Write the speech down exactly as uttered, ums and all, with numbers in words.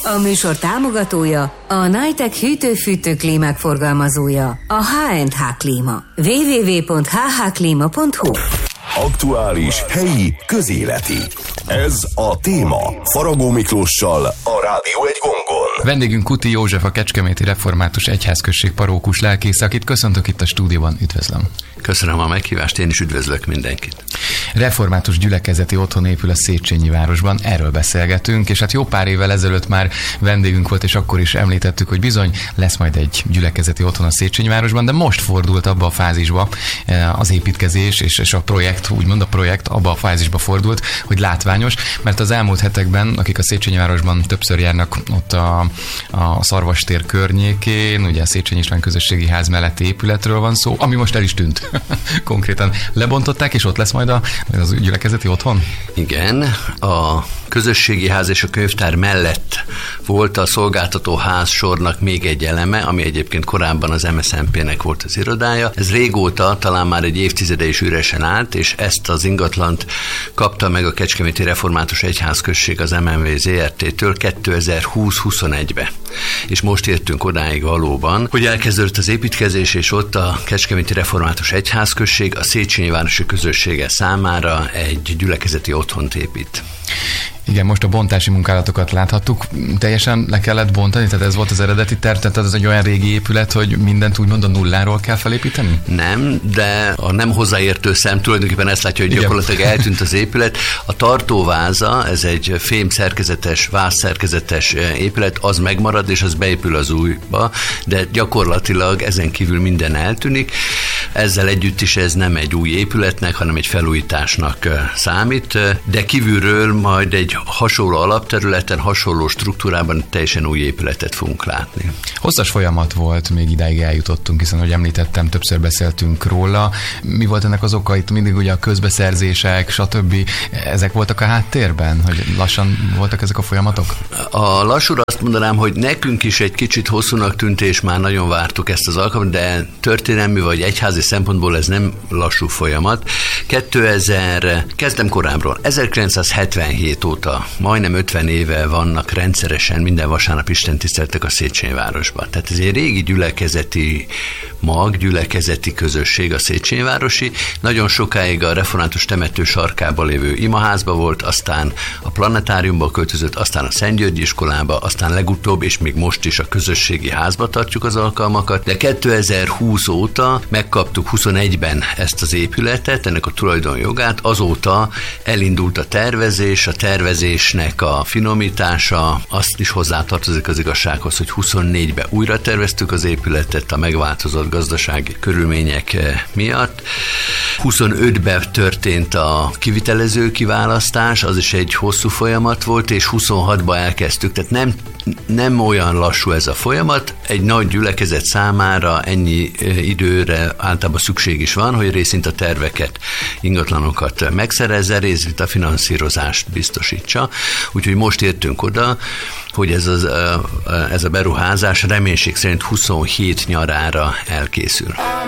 A műsor támogatója a Nitec hűtő-fűtő klímák forgalmazója, a há és há Klíma. double-u double-u double-u pont h h klima pont h u. Aktuális, helyi, közéleti. Ez a téma. Faragó Miklóssal a Rádió egy gongon. Vendégünk Kuti József, a Kecskeméti Református Egyházközség parókus lelkész, akit köszöntök itt a stúdióban. Üdvözlöm. Köszönöm a meghívást, én is üdvözlök mindenkit. Református gyülekezeti otthon épül a Széchenyi városban, erről beszélgetünk, és hát jó pár évvel ezelőtt már vendégünk volt, és akkor is említettük, hogy bizony lesz majd egy gyülekezeti otthon a Széchenyi városban, de most fordult abba a fázisba az építkezés, és, és a projekt, úgymond a projekt abba a fázisba fordult, hogy látványos, mert az elmúlt hetekben, akik a Széchenyi városban többször járnak ott a, a Szarvastér környékén, ugye a Széchenyi István Közösségi Ház melletti épületről van szó, ami most el is tűnt. Konkrétan lebontották, és ott lesz majd a, az gyülekezeti otthon? Igen, a közösségi ház és a könyvtár mellett volt a szolgáltató ház sornak még egy eleme, ami egyébként korábban az em es zé em pé-nek volt az irodája. Ez régóta, talán már egy évtizede is üresen állt, és ezt az ingatlant kapta meg a Kecskeméti Református Egyházközség az em en vé zé er té-től kétezer-húsz-huszonegybe. És most értünk odáig valóban, hogy elkezdődött az építkezés, és ott a Kecskeméti Református Egyházközség a Széchenyi városi közössége számára egy gyülekezeti otthont épít. Igen, most a bontási munkálatokat láthattuk. Teljesen le kellett bontani? Tehát ez volt az eredeti terv? Tehát ez egy olyan régi épület, hogy mindent úgymond a nulláról kell felépíteni? Nem, de a nem hozzáértő szem tulajdonképpen ezt látja, hogy igen, gyakorlatilag eltűnt az épület. A tartóváza, ez egy fém szerkezetes, váz szerkezetes épület, az megmarad, és az beépül az újba, de gyakorlatilag ezen kívül minden eltűnik. Ezzel együtt is ez nem egy új épületnek, hanem egy felújításnak számít, de kívülről majd egy hasonló alapterületen, hasonló struktúrában teljesen új épületet fogunk látni. Hosszas folyamat volt, még idáig eljutottunk, hiszen, ahogy említettem, többször beszéltünk róla. Mi volt ennek az oka? Itt mindig ugye a közbeszerzések, stb. Ezek voltak a háttérben, hogy lassan voltak ezek a folyamatok? A lassúra azt mondanám, hogy nekünk is egy kicsit hosszúnak tűnt, és már nagyon vártuk ezt az alkalmat, de történelmi vagy egyházi szempontból ez nem lassú folyamat. kétezer, kezdem korábbról, ezerkilencszázhetvenhét óta, majdnem ötven éve vannak rendszeresen minden vasárnap istentiszteletek a Széchenyi városban. Tehát ez egy régi gyülekezeti mag, gyülekezeti közösség a Széchenyi városi. Nagyon sokáig a református temető sarkában lévő imaházba volt, aztán a planetáriumba költözött, aztán a Szent György iskolába, aztán legutóbb, és még most is a közösségi házba tartjuk az alkalmakat, de kétezer-húsz óta megkaptuk huszonegyben ezt az épületet, ennek a tulajdonjogát, azóta elindult a tervezés, a tervezésnek a finomítása, azt is hozzátartozik az igazsághoz, hogy huszonnégyben újra terveztük az épületet a megváltozott gazdasági körülmények miatt. huszonötben történt a kivitelező kiválasztás, az is egy hosszú folyamat volt, és huszonhatban elkezdtük, tehát nem, nem olyan lassú ez a folyamat. Egy nagy gyülekezet számára ennyi időre általában szükség is van, hogy részint a terveket, ingatlanokat megszerezze, részint a finanszírozást biztosítsa. Úgyhogy most értünk oda, hogy ez, az, ez a beruházás reménység szerint huszonhét nyarára elkészül.